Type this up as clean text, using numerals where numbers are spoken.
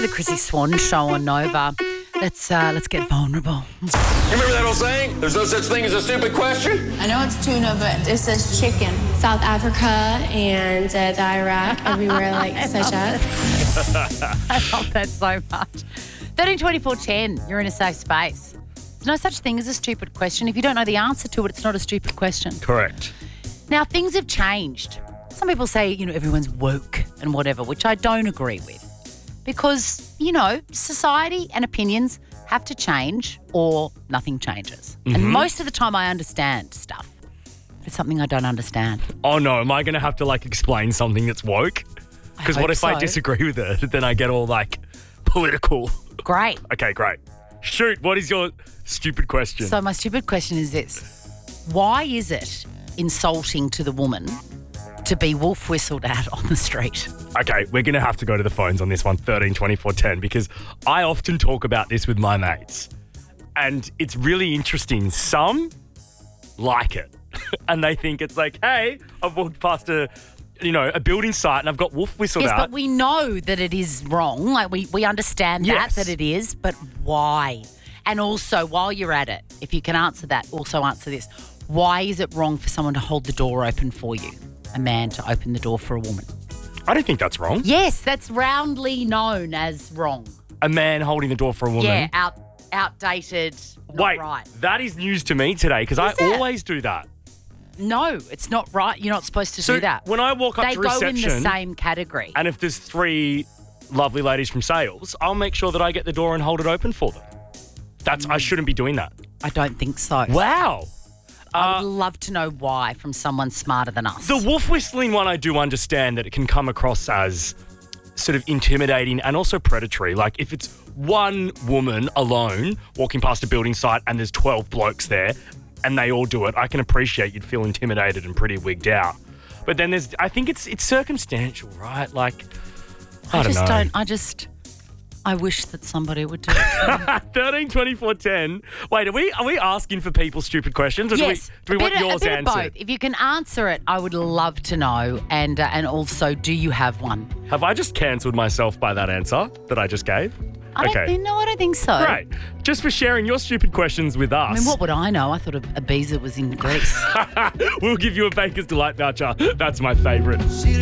the Chrissy Swan Show on Nova. Let's get vulnerable. You remember that old saying? There's no such thing as a stupid question? I know it's tuna, but it says chicken. South Africa and the Iraq, everywhere like such as. I love that so much. 132410, you're in a safe space. There's no such thing as a stupid question. If you don't know the answer to it, it's not a stupid question. Correct. Now, things have changed. Some people say, everyone's woke and whatever, which I don't agree with. Because, society and opinions have to change or nothing changes. Mm-hmm. And most of the time I understand stuff. It's something I don't understand. Oh, no. Am I going to have to, explain something that's woke? Because what if I disagree with it? Then I get all, political. Great. Okay, great. Shoot, what is your stupid question? So my stupid question is this. Why is it insulting to the woman to be wolf whistled at on the street? Okay, we're going to have to go to the phones on this one, 132410, because I often talk about this with my mates. And it's really interesting. Some like it. And they think it's like, hey, I've walked past a building site and I've got wolf whistled out. Yes, but we know that it is wrong. We understand that it is, but why? And also, while you're at it, if you can answer that, also answer this. Why is it wrong for someone to hold the door open for you? A man to open the door for a woman? I don't think that's wrong. Yes, that's roundly known as wrong. A man holding the door for a woman? Yeah, outdated, not right. That is news to me today because I always do that. No, it's not right. You're not supposed to do that. When I walk up to reception... They go in the same category. And if there's 3 lovely ladies from sales, I'll make sure that I get the door and hold it open for them. I shouldn't be doing that. I don't think so. Wow. I would love to know why from someone smarter than us. The wolf whistling one, I do understand that it can come across as sort of intimidating and also predatory. Like if it's one woman alone walking past a building site and there's 12 blokes there and they all do it, I can appreciate you'd feel intimidated and pretty wigged out. But then I think it's circumstantial, right? I don't know. I wish that somebody would do it. 13, 24, 10. Wait, are we asking for people's stupid questions? Or yes. Do we want yours a bit answered? Of both. If you can answer it, I would love to know. And also, do you have one? Have I just cancelled myself by that answer that I just gave? I don't think so. Great. Just for sharing your stupid questions with us. I mean, what would I know? I thought Ibiza was in Greece. We'll give you a Baker's Delight voucher. That's my favourite.